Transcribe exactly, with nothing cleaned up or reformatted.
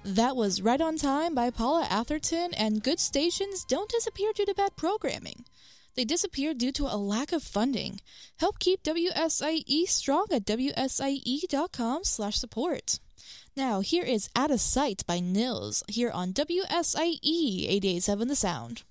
That was Right on Time by Paula Atherton, and good stations don't disappear due to bad programming. They disappear due to a lack of funding. Help keep W S I E strong at W S I E dot com slash support. Now, here is Out of Sight by Nils, here on W S I E eighty-eight point seven The Sound.